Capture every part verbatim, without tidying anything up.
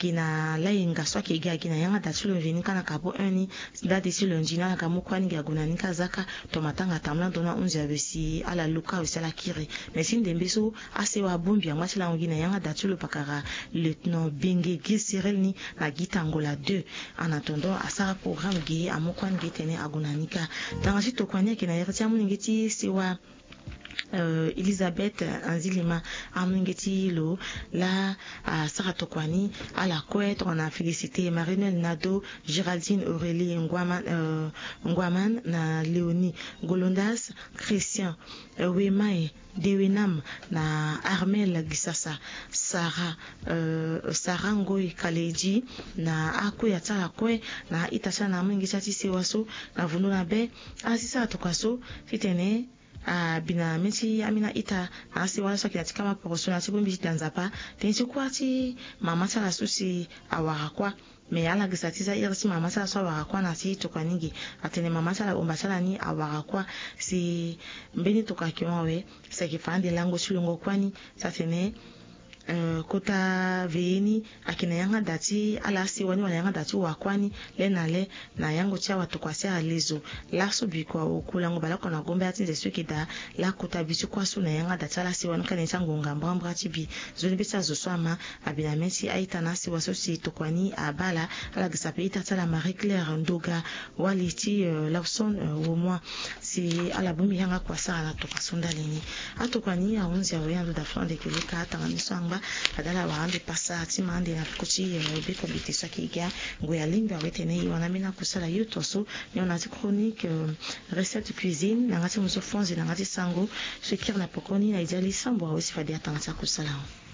kina lainga swa kiga kina yanga datulo vini kana kapo eni dadi si lonjina na kamu kwani ga gunani kazaka tomatanga tamla dona unzi avesi ala luka wesala kiri mais ndembeso ase wa bumbi ya mwachila ngina yanga datulo pakara lieutenant Bengue Gisirel ni na gitangola deux en attendant asara programme gi amokwani getene agunanika dans sito kwani kina yertia muningeti siwa Uh, Elisabeth Anzilima Amungeti Lo la à Saratokwani à la couette on a félicité Marinelle Nado Géraldine Aurélie Ngwaman euh, Ngwaman na Léonie Golondas Christian uh, Wemae Dewenam na Armel Gisasa Sarah uh, Sarah Ngoi Kaleji na Ako ya Tsala Kwe na Itasha na Mungeti Sewaso na Vununa Be Asisa Tokaso fitene a bina meti amina ita na si wala soki natika ma porosona si bombi tanzapa tensi kwati mama sala susi awara kwa me ala gisatiza irsi mama sala so awara kwa na si tokaningi atene mama sala omba sala ni awara kwa si mbeni tokakiwawe seki fande lango sulongo kwani satene Uh, kota veini akina yanga dati ala si wani wala yanga dati wakwani le na le na yango tia watu kwa se alizo la so bikwa okulango bala kona gombe ati nze suki da la kota bitu kwa su na yanga dati ala si wani kana sango ngamba mbra tibi zoni bisa zo swama abina mesi aita na si waso si tokwani abala ala gisape ita tala Marie Claire Ndoga waliti uh, Lawson uh, au moins si ala bumi yanga kwa sa na toka sondalini atokwani a onze ya oyando da fronde keleka ata ngisanga adala waande pasa timande na kuchi beko bitisa kiga ngoya limba wetene wana mina kusala yutoso ni on a chronique euh, recette cuisine na ngati muso fonzi na ngati sango shekir na pokoni na idali sambo aussi fadi atanga kusala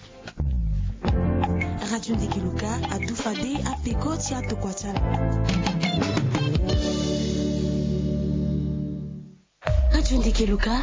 Radio Ndikiluka atufade apekoti atokwatala Radio Ndikiluka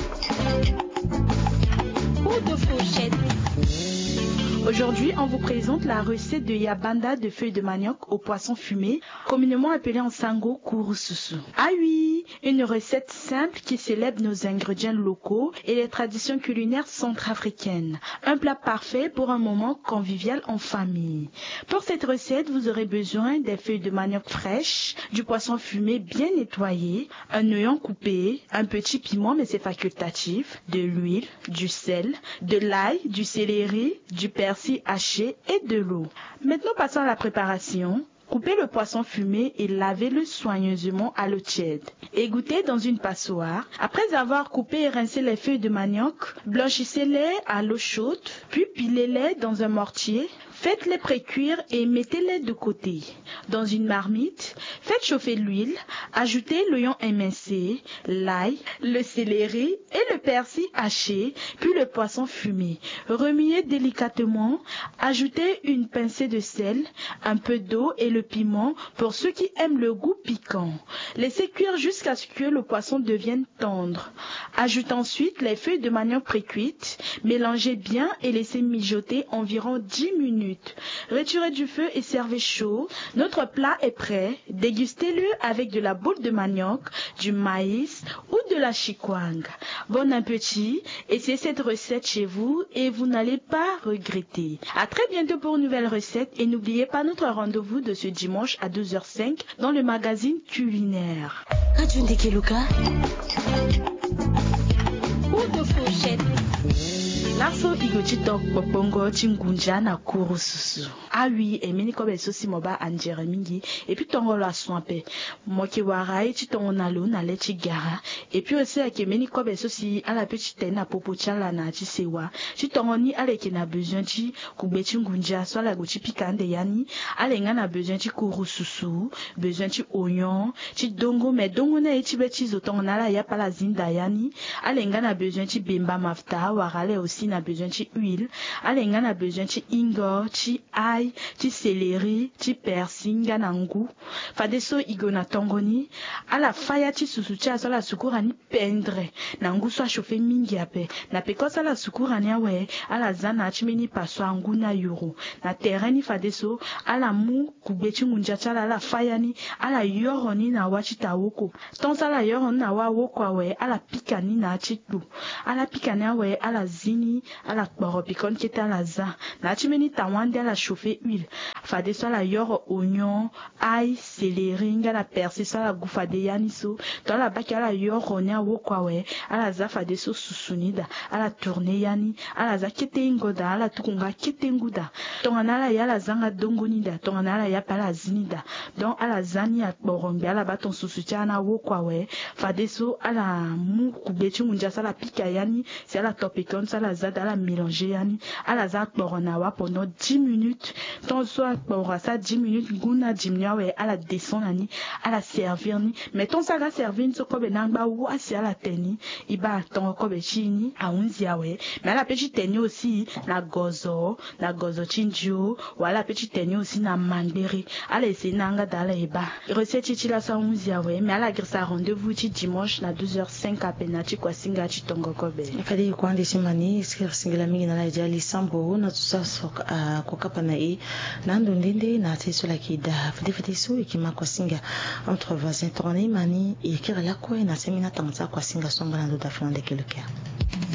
ou de fourchette. Aujourd'hui, on vous présente la recette de yabanda de feuilles de manioc au poisson fumé, communément appelée en sango kurususu. Ah oui, une recette simple qui célèbre nos ingrédients locaux et les traditions culinaires centrafricaines. Un plat parfait pour un moment convivial en famille. Pour cette recette, vous aurez besoin des feuilles de manioc fraîches, du poisson fumé bien nettoyé, un oignon coupé, un petit piment mais c'est facultatif, de l'huile, du sel, de l'ail, du céleri, du persil haché et de l'eau. Maintenant, passons à la préparation. Coupez le poisson fumé et lavez-le soigneusement à l'eau tiède. Égouttez dans une passoire. Après avoir coupé et rincé les feuilles de manioc, blanchissez-les à l'eau chaude, puis pilez-les dans un mortier. Faites-les précuire et mettez-les de côté. Dans une marmite, faites chauffer l'huile, ajoutez l'oignon émincé, l'ail, le céleri et le persil haché, puis le poisson fumé. Remuez délicatement, ajoutez une pincée de sel, un peu d'eau et le piment pour ceux qui aiment le goût piquant. Laissez cuire jusqu'à ce que le poisson devienne tendre. Ajoutez ensuite les feuilles de manioc précuites, mélangez bien et laissez mijoter environ dix minutes. Retirez du feu et servez chaud. Notre plat est prêt. Dégustez-le avec de la boule de manioc, du maïs ou de la chikwang. Bon appétit. Essayez cette recette chez vous et vous n'allez pas regretter. À très bientôt pour une nouvelle recette et n'oubliez pas notre rendez-vous de ce dimanche à douze heures cinq dans le magazine culinaire. Radio Ndikiluka ou de fourchette. Lasso igochitok popongo chingunja na kurususu. Ah oui, et mini kobe sosi moba anjere mingi. Et puis tongo la swampe. Moki warai chitongo na lo na le chigara. Et puis aussi ake mini kobe sosi ala pe chitena popo chala na chisewa. Chitongo ni ale ki na besoin chi kube chingunja so la gochi pikande yani. Ale nga na besoin chi kurususu, besoin chi oignon, chi dongo mais dongo na echibe chizo tongo na la ya pala zinda yani. Ale nga na besoin chi bemba mafta warale aussi na besoin de huile, alenga na besoin de ingo, chi ail, chi céleri, chi persil, ganangu. Fadeso igona tongoni, ala faya chi susuchi asola sukurani pendre, nangu so chauffer mingi ape, na pekosa la sukurani awe, ala zana chimeni paso angu na yuro, na terreni fadeso, ala mu kubechi ngunjachala la faya ni, ala yoroni na wachita woko, tonsa la yoroni na wa woko awe, ala pikani na chitu, ala pikani awe, ala zini, à la kporo pikon qui est à la za na chimeni tawande à la chauffer huile fade so la yoro oignon ail céleri nga la percer so la gufade yani so to la baki ala yoro nya wokwa we ala za fade so susunida ala tourner yani ala za kete ngoda ala tukunga kete nguda tonga ala ya la zanga dongonida tonga ala ya pala zinida donc ala zani ya borombe ala baton susucha na wokwa we fade so ala mu kubeti munja sala pika yani c'est ala topikon sala za ala mélanger yani ala za borona wa pendant dix minutes ton so pour ça dix minutes guna dimnya we ala descendre ni ala servir ni mais ton ça ga servir so ko benanga wa si ala teni iba ton ko be chini a unzi awe mais ala petit teni aussi na gozo na gozo chinju wala petit teni aussi na manderi ala sinanga dala iba recette chi la sa unzi awe mais ala grisa rendez-vous chi dimanche na douze heures cinq à penati kwa singa chi tongo ko be kadi ko andi simani skir singela mingi na la jali sambo na tusa soka ko kapana e nando ndende na teso la kida fidi fidi so ikima kwa singa entre voisins tourner mani et kira la ko na semina tangza kwa singa songa na do da flande keluka